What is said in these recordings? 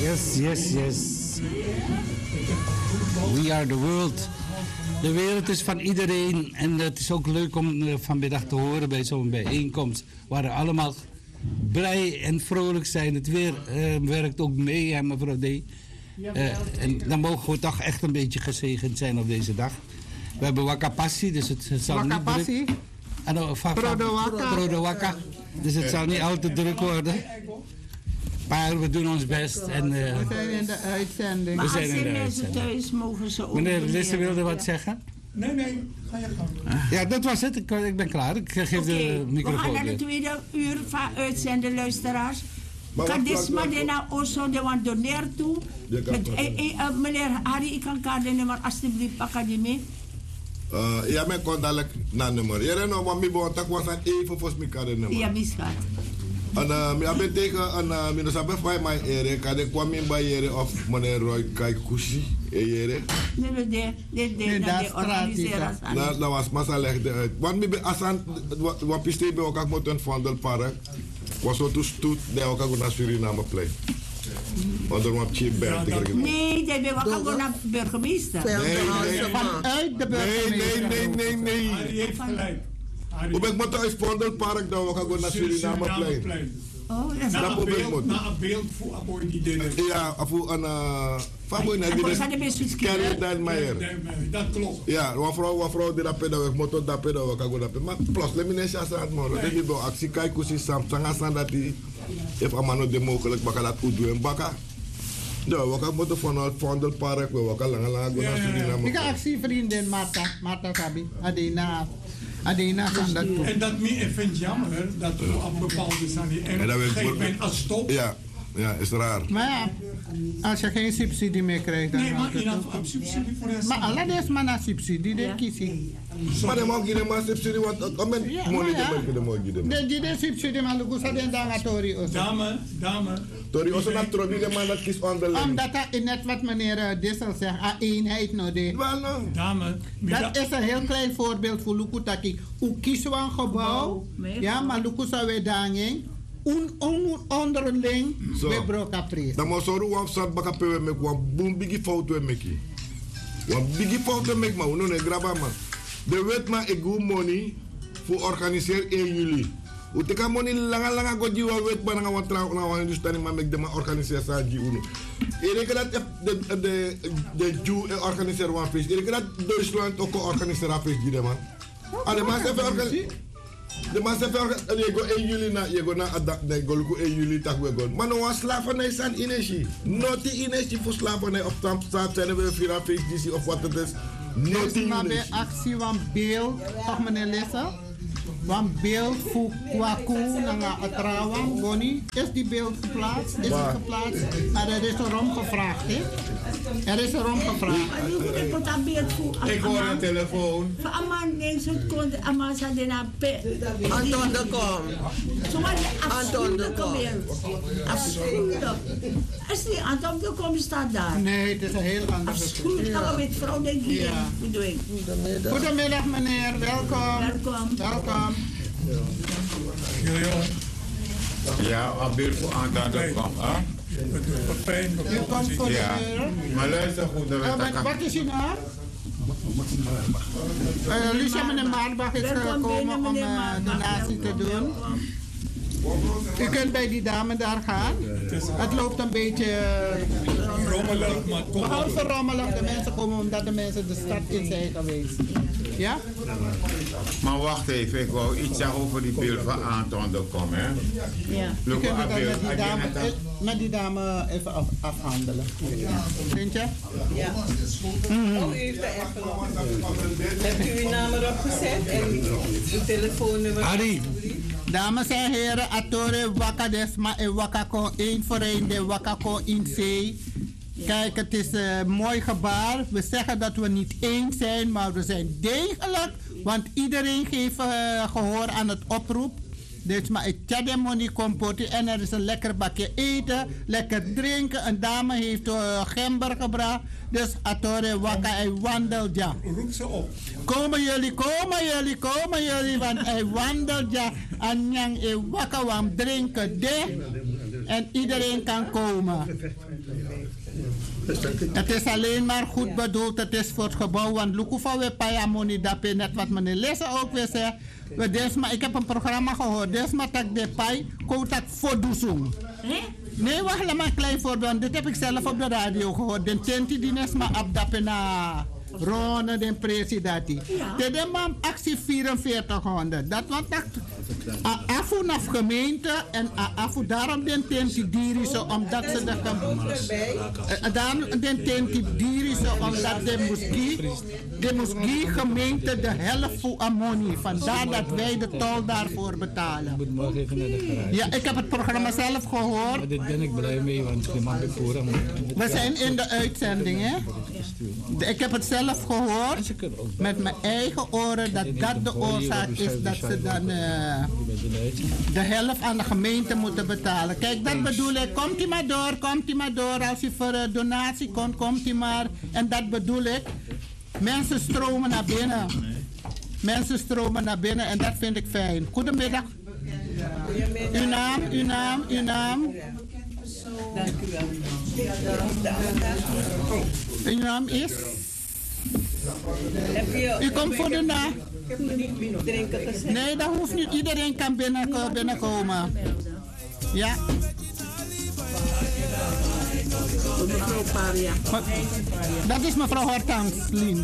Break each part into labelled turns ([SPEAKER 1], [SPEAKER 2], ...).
[SPEAKER 1] Yes, yes, yes. We are the world. De wereld is van iedereen. En het is ook leuk om vanmiddag te horen bij zo'n bijeenkomst. Waar we allemaal blij en vrolijk zijn. Het weer werkt ook mee, hè, mevrouw D. En dan mogen we toch echt een beetje gezegend zijn op deze dag. We hebben wakapassie, dus het zal
[SPEAKER 2] wakapassie?
[SPEAKER 1] niet druk... Prodowaka. Dus het zal niet al te druk worden. Maar we doen ons best. En,
[SPEAKER 2] we zijn in de uitzending.
[SPEAKER 3] Maar als er mensen thuis mogen ze ook...
[SPEAKER 1] Meneer Lisse wilde wat zeggen?
[SPEAKER 4] Nee, ga je gang.
[SPEAKER 1] Ja, dat was het. Ik ben klaar. Ik geef de microfoon.
[SPEAKER 3] We gaan naar het tweede uur van uitzenden, luisteraars. Kadisma Dena Oso, de want doneer toe. Meneer Harry, ik kan kaartennummer alsjeblieft academie.
[SPEAKER 5] Ja, men kon dadelijk naar nummer. Ja, nou, maar mijn boontak was aan even volgens mij kaartennummer.
[SPEAKER 3] Ja, misgaat.
[SPEAKER 5] En ik ben tegen een minister van mijn ere, kan ik kwam in bij ere of meneer Roy Kaikushi ere.
[SPEAKER 3] Nee, dat organiseren.
[SPEAKER 5] Dat was massa legde uit. Want ik ben asan, wat piste bij elkaar moet een Vondelpark. Was zo toe stoet, dat elkaar naar Suriname plein. Want er was cheap berg.
[SPEAKER 3] Nee, dat ben we naar burgemeester.
[SPEAKER 2] Vanuit de burgemeester.
[SPEAKER 5] Nee.
[SPEAKER 4] Harry heeft gelijk.
[SPEAKER 5] Hoe ben ik moet uit Vondelpark, dan we gaan naar Suriname plein.
[SPEAKER 3] Oh, dat is
[SPEAKER 4] na een beeld voor Aboy die dingen.
[SPEAKER 5] Ja, voor een... Van net die Kerry Dijnmeijer.
[SPEAKER 4] Dat klopt.
[SPEAKER 5] Ja, wat vrouw die dat pedagoog, motor dat pedagoog, kan dat maar plus, let me niet zeggen aan het morgen. Dat is wel actie, kijk hoe ze samen dat die heeft allemaal de mogelijk bakken dat goed doen bakken. Ja, we gaan moeten vanuit Vondelpark, we gaan lang gaan naar Suriname.
[SPEAKER 2] Ik ga actie vriendin Marta Sabi, Adina van dat toe.
[SPEAKER 4] En dat ik vind jammer dat we op bepaalde zaken en op een gegeven moment als stop.
[SPEAKER 5] Ja, is raar.
[SPEAKER 2] Maar ja, als je geen subsidie meer krijgt, dan...
[SPEAKER 4] Nee, maar je hebt subsidie voor de...
[SPEAKER 2] Maar Allah is maar naar subsidie, dat kies ik.
[SPEAKER 5] Maar dan mag je niet maar subsidie, want op moment moet je de mooi.
[SPEAKER 2] Nee, die subsidie, maar Lucas had een dag Tori ook.
[SPEAKER 4] Dame.
[SPEAKER 5] Tori ook naar Trobi, de man dat kiest onderling.
[SPEAKER 2] Omdat dat net wat meneer Dissel zegt, eenheid nou de.
[SPEAKER 4] Dame.
[SPEAKER 2] Dat is een heel klein voorbeeld voor Lukutaki. Hoe kiezen we een gebouw? Ja, maar Lucas zou weer daarin. Onderling we broken prijs.
[SPEAKER 5] Dan moet zo een soort bakapewe met een biggie foto met je. Een biggie foto met me, no ne graba man. De wet maar ik goed money voor organiseren 1 juli. U teka money langa go jiwa wet maar nga trouw na wa industrie maar met de ma organiseren sa ji uno. Ik dat de Jew organiseren een feest. Ik dat Duitsland ook organiseren een feest die man. Alle maar even organiseren. De man zegt wel, je go 1 juli na, je go na adak, ne go luku 1 juli tak we go. Maar no was slavernij zijn energie. Not die energie voor slavernij op staat zijn we via Facebook of wat het is. Not die
[SPEAKER 2] energie.
[SPEAKER 5] Maar
[SPEAKER 2] actie van beeld, toch meneer Lessa? Van beeld voor kwaku naar het trouwen, Bonnie. Is die beeld geplaatst? Is het geplaatst? Maar er is erom gevraagd, hè? Er is erom gevraagd.
[SPEAKER 3] Ik moet dat beeld voor...
[SPEAKER 6] Ik hoor een telefoon.
[SPEAKER 3] Voor Aman, nee, zo kon Aman zijn de naam...
[SPEAKER 6] Anton de Kom.
[SPEAKER 3] Anton de Kom. Afschuwelijk. Is die Anton de Kom staat daar?
[SPEAKER 2] Nee, het is een heel ander.
[SPEAKER 3] Afschuwelijk. Dan met vrouw denk ik.
[SPEAKER 2] Goedemiddag meneer, welkom.
[SPEAKER 6] Ja, een beeld voor Anton de Kom.
[SPEAKER 2] Je komt voor de deur.
[SPEAKER 6] Maar luister goed,
[SPEAKER 2] wat is uw naam? Lucia meneer Maarbach is gekomen om donatie te doen. U kunt bij die dame daar gaan. Het loopt een beetje
[SPEAKER 4] rommelig, maar kom
[SPEAKER 2] behalve rommelig. De mensen komen omdat de mensen de stad in zijn geweest. Ja?
[SPEAKER 6] Maar wacht even, ik wou iets zeggen over die beeld van Anton de Kom, hè?
[SPEAKER 3] Ja.
[SPEAKER 2] U kunt het met die dame even afhandelen. Vind je?
[SPEAKER 7] Ja. Oh, even. Hebt u uw naam erop gezet en uw telefoonnummer?
[SPEAKER 1] Harry.
[SPEAKER 2] Dames en heren, Atore Wakadesma en Wakako 1 voor 1 de Wakako in zee. Kijk, het is een mooi gebaar. We zeggen dat we niet eens zijn, maar we zijn degelijk. Want iedereen geeft gehoor aan het oproep. Dus maar ik tjade money compoti en er is een lekker bakje eten, lekker drinken. Een dame heeft gember gebracht. Dus Atore Waka en wandelt ja.
[SPEAKER 4] Roep ze op.
[SPEAKER 2] Komen jullie, want hij wandelt ja. En yang e Waka wam drinken de. En iedereen kan komen. Het is alleen maar goed bedoeld. Het is voor het gebouw. Want Lukufa we payamoni dape. Net wat meneer Lesse ook weer zei. Ik heb een programma gehoord. Desma tak de pay. Koutak vodusung. Nee, wacht, laat maar een klein voorbeeld. Dit heb ik zelf op de radio gehoord. De tenti die nesma abdapen na Ronde, de presidenti. De man actie 4400. Dat was afu naf gemeente en afu daarom den tenti diriso omdat ze daarom den tenti diriso omdat de moeski gemeente de helft voor ammonie. Vandaar dat wij de tol daarvoor betalen. Ja, ik heb het programma zelf gehoord.
[SPEAKER 1] Dit ben ik blij mee, want je mag het voor.
[SPEAKER 2] We zijn in de uitzending, hè? Ik heb het zelf gehoord met mijn eigen oren dat dat de oorzaak is dat ze dan de helft aan de gemeente moeten betalen. Kijk, dat bedoel ik. Komt u maar door. Als u voor een donatie komt u maar. En dat bedoel ik. Mensen stromen naar binnen en dat vind ik fijn. Goedemiddag. Uw naam?
[SPEAKER 7] Dank u wel.
[SPEAKER 2] Uw naam is? U komt voor de naam?
[SPEAKER 7] Ik heb nog niet drinken gezegd.
[SPEAKER 2] Nee, dat hoeft niet. Iedereen kan binnenkomen. Ja.
[SPEAKER 3] Mevrouw Paria.
[SPEAKER 2] Dat is mevrouw Hortans Lins.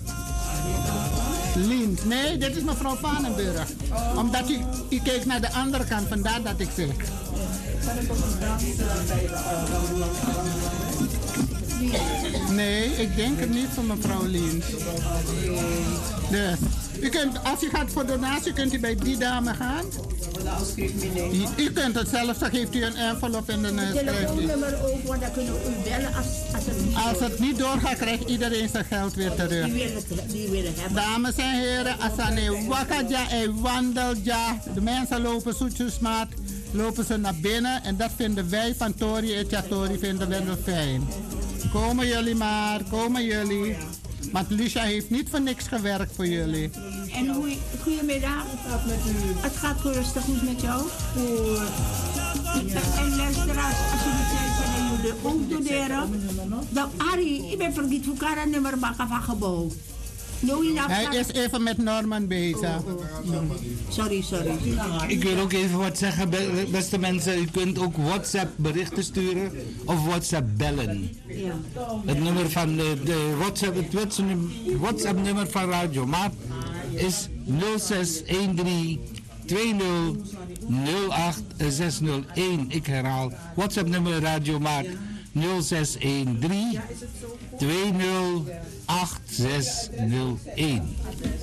[SPEAKER 2] Nee, dit is mevrouw Vanenburg. Omdat u keek naar de andere kant, vandaar dat ik zeg. Nee, ik denk het niet van mevrouw Lins. Dus, als u gaat voor donatie, kunt u bij die dame gaan. U kunt het zelf, dan geeft u een envelop en dan schrijft u.
[SPEAKER 3] Telefoonnummer ook, want dan kunnen we u bellen
[SPEAKER 2] als het niet doorgaat, krijgt iedereen zijn geld weer terug.
[SPEAKER 3] Die willen hebben.
[SPEAKER 2] Dames en heren, asane wakaja en wandelja. De mensen lopen zoetjesmaat, lopen ze naar binnen. En dat vinden wij van Tori en Chatori vinden we wel fijn. Komen jullie. Want Lucia heeft niet voor niks gewerkt voor jullie.
[SPEAKER 3] En goedemiddag. Het gaat rustig goed met jou? En luisteraars, als jullie zijn en jullie ook doneren. Dan Arie, ik ben vergeten hoe kan het nummer maken van gebouw.
[SPEAKER 2] Hij is even met Norman bezig.
[SPEAKER 3] Sorry.
[SPEAKER 1] Ik wil ook even wat zeggen, beste mensen. U kunt ook WhatsApp berichten sturen of WhatsApp bellen.
[SPEAKER 3] Ja.
[SPEAKER 1] Het nummer van de WhatsApp, het WhatsApp nummer van Radio Maat is 0613 20 08 601. Ik herhaal, WhatsApp nummer Radio Maat 0613 20 8601.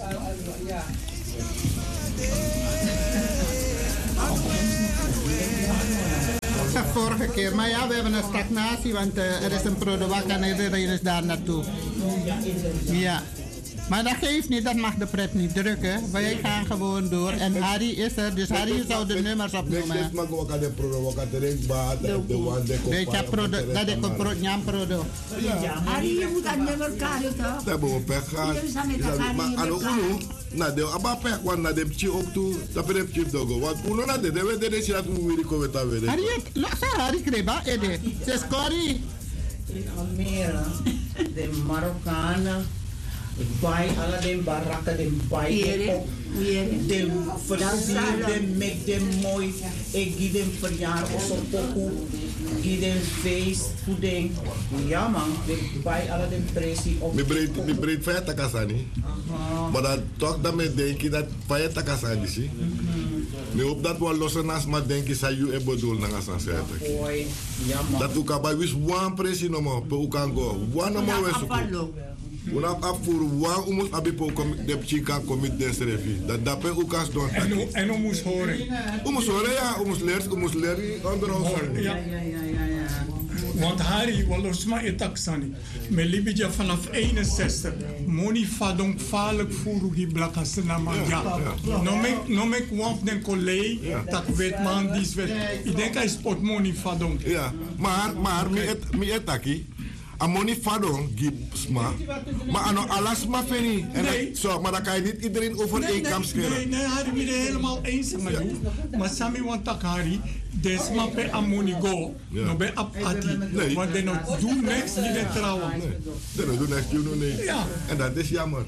[SPEAKER 2] Vorige keer, maar ja, we hebben een stagnatie, want er is een productwak en iedereen is daar naartoe. Ja. Maar dat geeft niet, dat mag de pret niet drukken. Wij gaan gewoon door. En Harry is er, dus Harry zou de nummers opnoemen.
[SPEAKER 3] Harry, je moet dat nummer kaarten.
[SPEAKER 5] Dat hebben we pech gehad. Maar de abba pech, want na de pchi ook toe, dat ben ik dogo. Want uno na de we de dat we weer komen daar weer.
[SPEAKER 2] Harry kreba, ede. Ze scorie.
[SPEAKER 8] In Almere, de Marokkanen. Bij alle de barakken, de bij de versierde met de mooi. Ik geef hem verjaardag op pokoe. Ik geef hem feestvoeding. Ja man, bij alle de pressie op.
[SPEAKER 5] Mi breed vijf takasani. Maar dan toch dat me denk je dat vijf takasani zie. Mi hoop dat we lossen naast maar denk je dat je bedoel na gaan zetten. Dat ook al bij wis one pressie nog maar, pe ook kan go. One nog maar wees. We hebben afvoeren waar we moeten abipo de chica commit desrevi. Dat dape ook kan doen.
[SPEAKER 4] En we moeten horen.
[SPEAKER 5] We moeten horen, ja. We moeten leren onderhouden.
[SPEAKER 4] Ja. Want Harry, we lossen maar een taxani. Mijn liefje vanaf 61. Moni vadong vaarlijk voor die blakkasten naar man. Ja. No mek waf den collega. Dat weet man, die weet. Ik denk hij spot moni vadong.
[SPEAKER 5] Ja. Maar, mi etaki. Amoni fado gibsma, maar ano alasma feni.
[SPEAKER 4] Nee.
[SPEAKER 5] Maar dan kan je niet iedereen over één kam scheren.
[SPEAKER 4] Nee, Harry, we zijn helemaal eens met u. Maar Sami want tak Harry, desma pe amoni go, no be ati. Want de no doen niks niet de trouwen.
[SPEAKER 5] Nee, de no doen niks, you know niet.
[SPEAKER 4] Ja.
[SPEAKER 5] En dat is jammer.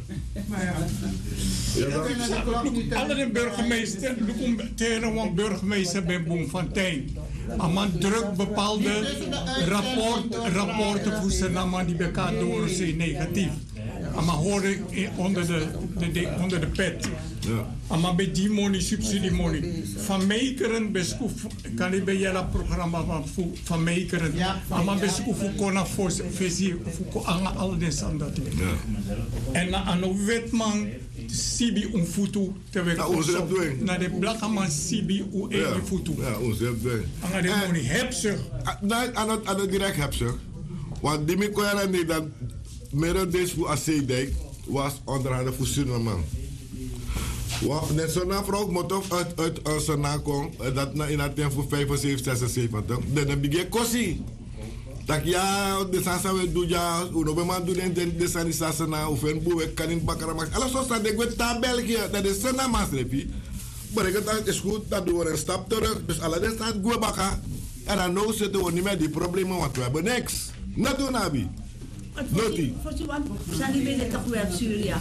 [SPEAKER 4] Alle de burgemeester, tegen een burgemeester bij Bloemfontein. Aman druk bepaalde rapporten voor zijn naam die elkaar door zijn negatief. Maar horen onder de pet. Maar bij die money, subsidiemoney. Van meekeren beschouw, kan ik bij jullie programma van meekeren. Maar beschouw voor kona voor visie, voor alle deze aan dat. En aan een wetman, Sibi un futu te we na de blakke man Sibi u een futu.
[SPEAKER 5] Ja, ons heb doen.
[SPEAKER 4] Aan de money heb ze.
[SPEAKER 5] Aan het direct heb ze. Want die mekoyara niet dat meer deze voor Aceedijk was onderhanden voor Suriname. Net zo na vrouw moet ook uit Suriname komen dat in het tempo voor 75, 76. Dan begin je kosi. Dat ja, de sasa we doen ja, uno be man doen de sanisa na of een boe kan in bakara max. Alles zo staat ik met tabel hier dat de sana masrepi. Maar ik dat is goed dat doen we een stap terug. Dus alle de staat go baka. En dan nou zitten we niet meer die problemen want we hebben niks. Net doen abi. Noti.
[SPEAKER 3] Voor je want zijn die toch weer Syrië.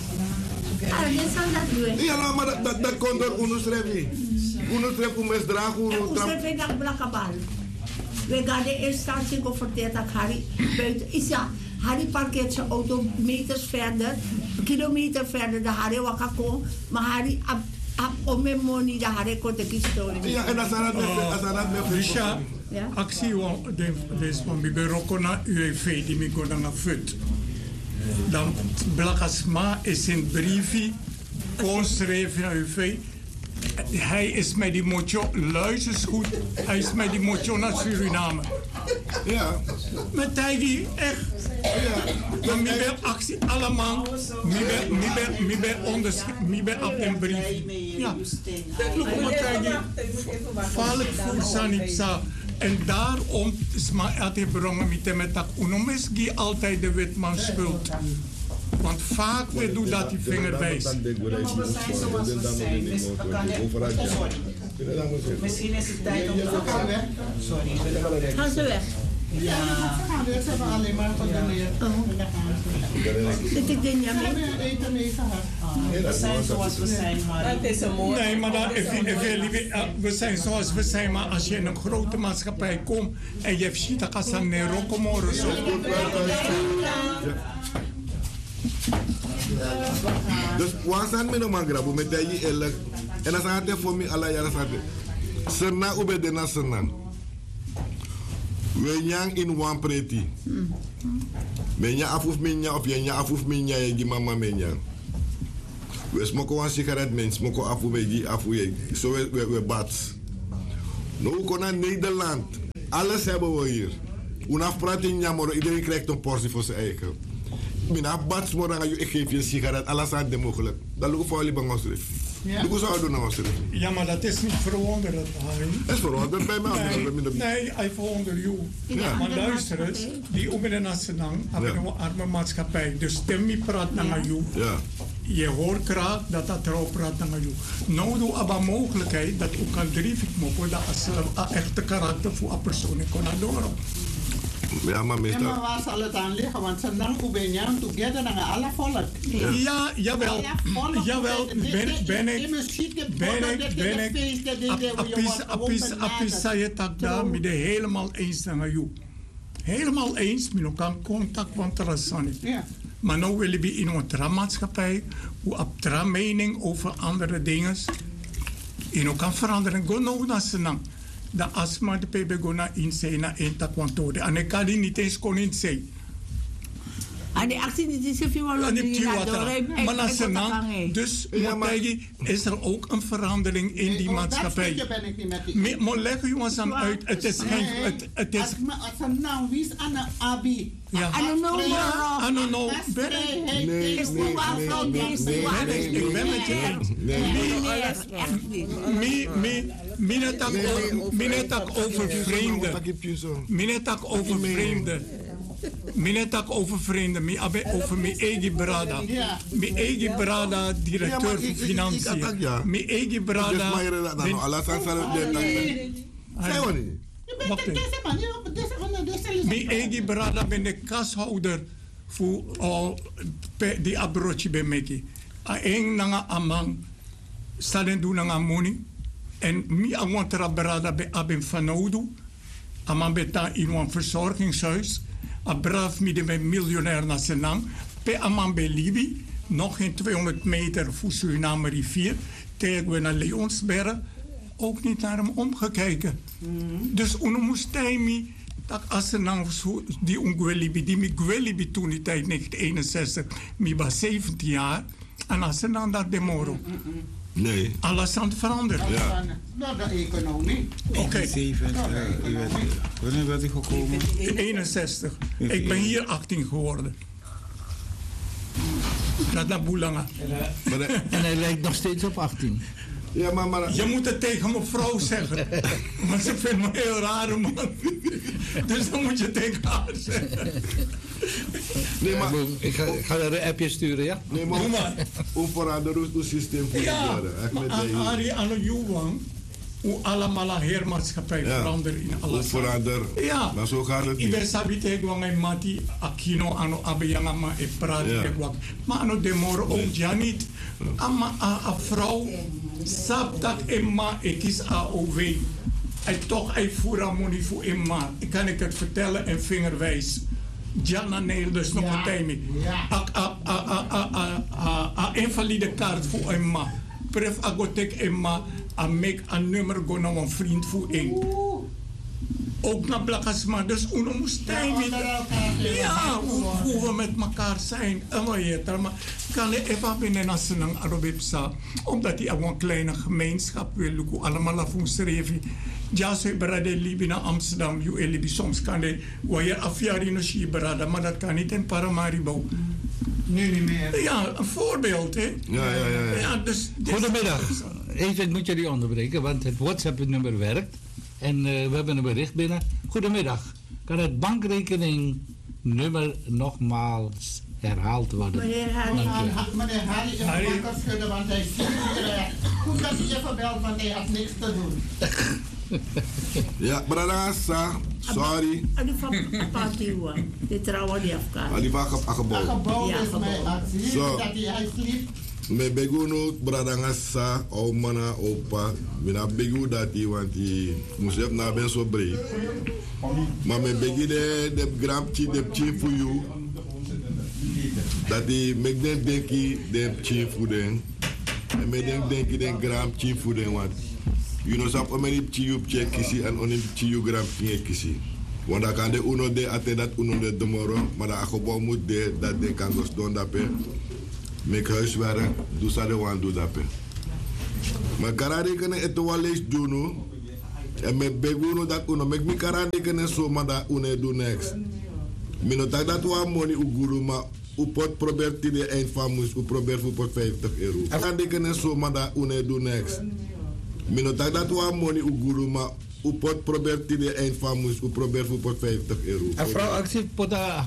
[SPEAKER 5] Ja, maar dat komt door UNOSREVI. UNOSREVI om eens dragen.
[SPEAKER 3] UNOSREVI dat blakabal. We gaan de instantie geforteerd dat Harry buiten is. Ja, Harry parkeert zijn auto meters verder, kilometer verder dan Harry wakako. Maar Harry op mijn money dat Harry kon de kiezen.
[SPEAKER 5] Ja, en als dat met
[SPEAKER 4] Risha, actie deze van bij Rokona UEV die me go naar fut. Dan Blakasma is een briefje, konschreef naar UEV. Hij is met die mocho, luister goed, hij is met die mocho naar Suriname.
[SPEAKER 5] Ja.
[SPEAKER 4] Met Tijgi, echt. Ja. Maar ik ben actie allemaal, ik ben onderschreven op een brief. Ja. Look maar Tijgi, valk voor Sanipsa. En daarom is maar altijd brongen met dat unomeski altijd de wetman schuld. Want vaak we doen dat die vingerwijs.
[SPEAKER 8] Misschien is het tijd om te gaan weg. Sorry.
[SPEAKER 3] Gaan ze weg?
[SPEAKER 2] Ja, ze hebben alleen maar gedoneerd.
[SPEAKER 3] Ik denk ja,
[SPEAKER 2] eten mee gehad.
[SPEAKER 8] We zijn zoals we zijn, maar het is een mooi.
[SPEAKER 4] Nee, maar we zijn zoals we zijn, maar als je in een grote maatschappij komt en je hebt shit, dan kan Nero komen zo.
[SPEAKER 5] Dus waar zijn we nog maar graven met die eerlijk? En dat is altijd voor mij alle jaren zaten. Serna ube de na serna. We yang in one preti. Menya afuf menya of je afuf menya je mama menya. We smoken een sigaret men smoken afu megi afu je. Zo we bats. Nou kon naar Nederland. Alles hebben we hier. Unaf praat in jammer, iedereen krijgt een portie voor zijn eigen. Mina bats morgen ik geef je een sigaret, alles aan de mogelijk. Dat lukt voor jullie bang schrijf. Hoe zou je doen nou schrijf?
[SPEAKER 4] Ja, maar dat is niet verwonderend, Harry.
[SPEAKER 5] Dat is verwonderend bij mij.
[SPEAKER 4] Nee, hij verwondert jou. Ja. Maar luister eens, die om in de nationaal hebben een arme maatschappij. Dus stem niet praat naar jou.
[SPEAKER 5] Ja.
[SPEAKER 4] Je hoort graag dat dat erop praat naar jou. Nou doe je een mogelijkheid dat je kan drijven dat als een echte karakter voor een persoon kan doen.
[SPEAKER 5] Ja, maar meestal.
[SPEAKER 2] Maar waar zal het aan liggen? Want ze dan Oebenjang together naar alle volk.
[SPEAKER 4] Ja, jawel. Jawel, ben ik. Apisa je tak daar met de helemaal eens naar jou. Helemaal eens, met elkaar contact van Terrasani. Maar nu willen we in onze maatschappij, hoe op de mening over andere dingen, in elkaar veranderen. Go nou naar Senang. Dat asma de pebe gona in zijn na een takwantode. En ik kan die niet eens kon in zijn.
[SPEAKER 3] En die actie die is veel wel
[SPEAKER 4] maar na Senang, dus is er ook een verandering in die maatschappij. Maar leg jongens aan uit, het is geen... Het is...
[SPEAKER 2] Als een naam wie is aan een abi.
[SPEAKER 4] Ja.
[SPEAKER 3] I don't know.
[SPEAKER 5] Nee.
[SPEAKER 4] Ik ben met je Minetak over vreemden. Minetak over vreemden. Minetak over vrienden, mi abe over mi eigen brada. Mi eigen brada, directeur van financiën. Mi eigen brada. Wacht even. Mi eigen brada ben de kashouder voor die abroadje bij Meki. Aeng nanga amang stalen doen nanga money. En mi awantra brada bij abem fanoudu. Amang beta in een verzorgingshuis. A braaf midden bij miljonair naar Senang. Pe amang bij Libi. Nog geen 200 meter voor Suriname rivier. Tegen we naar Leonsberg. Ook niet naar hem omgekeken. Dus uno moest mi dat als ze nou die ongwelibi, die mi gwelibi toen die tijd 1961, mi was 17 jaar. En als ze dan dat demoro.
[SPEAKER 5] Nee.
[SPEAKER 4] Alles aan het veranderen.
[SPEAKER 2] Ja. Nou, de economie.
[SPEAKER 4] Oké.
[SPEAKER 6] Wanneer werd u gekomen?
[SPEAKER 4] In 61. Ik ben hier 18 geworden. Dat is Boelanga.
[SPEAKER 1] En hij lijkt nog steeds op 18.
[SPEAKER 5] Ja, maar...
[SPEAKER 4] Je moet het tegen mijn vrouw zeggen. Want ze vindt me een heel rare man. Dus dan moet je tegen haar zeggen.
[SPEAKER 5] Nee, maar...
[SPEAKER 1] Ik ga er een appje sturen, ja?
[SPEAKER 5] Nee, maar... Hoe veranderen het systeem voor
[SPEAKER 4] ja, maar Ari aan Juwang... Hoe allemaal heermaatschappij veranderen in alles.
[SPEAKER 5] Hoe veranderen?
[SPEAKER 4] Ja.
[SPEAKER 5] Maar zo gaat het niet.
[SPEAKER 4] Ik ben sabite gewoon een mati akino ano abeyanga ma e praat ik wat. Maar ano demoro ook ja niet. Ama a vrouw sap dat emma ik is AOW. En toch hij voert money voor emma. Ik kan ik het vertellen en vingerwijs. Jana Neel dus nog een tijd mee. Invalide kaart voor emma. Pref agotek emma. En make een nummer go naar een vriend voor één. Ook naar Blakasma, dus uno moest timing. Ja, hoe we met elkaar zijn. En wat je het maar kan ik even binnen naar Senang Arobipsa, omdat die een kleine gemeenschap wil lukken, allemaal afun schreven. Ja, ze beraden Libi naar Amsterdam, je Libi soms kan je waar je afjari no shi beraden, maar dat kan niet in Paramaribo.
[SPEAKER 2] Nu niet meer.
[SPEAKER 4] Ja, een voorbeeld, hè?
[SPEAKER 5] Ja.
[SPEAKER 4] Dus,
[SPEAKER 1] goedemiddag. Even, ik moet jullie onderbreken, want het WhatsApp-nummer werkt. En we hebben een bericht binnen. Goedemiddag. Kan het bankrekeningnummer nogmaals herhaald worden?
[SPEAKER 2] Meneer Harry is wakker schudden, want hij ziet hier. Goed dat hij even belt, want hij had niks te doen.
[SPEAKER 5] Ja, Bradassa, sorry.
[SPEAKER 3] Ali van Patiwa, de trouwen die afgaan.
[SPEAKER 5] Ali van Akgebouw.
[SPEAKER 2] Akgebouw is mijn actie.
[SPEAKER 5] Zo.
[SPEAKER 2] Dat hij sliep.
[SPEAKER 5] Me begono Bradangasa, o mana, opa. Mina begu dat die, want die moest hebben naar ben zo breed. Maar me begi de grapje, de chief voor you. Dat die me denki de chief voor den. En me denki de gram chief voor den, want you know sap omeni chief check kisi en onim chief gram kisi. Want dan kan de uno de aten dat uno de tomorrow, maar dat akgebouw moet de dat de kan gos doen dat pe. Mek huiswerk, doe ze de wan doe dat pe. Maar karade kunnen het wel eens doen. En me begono dat uno mek mi karade kunnen zo maar dat uno doe next. Mino tak dat wa money uguru maar u pot probeert die de eind van moes u probeert voor pot €50. Karade kunnen zo maar dat uno doe next. Mino tak dat wa money uguru maar u pot probeert die de eind van moes u probeert voor pot €50.
[SPEAKER 1] En vrouw actie pot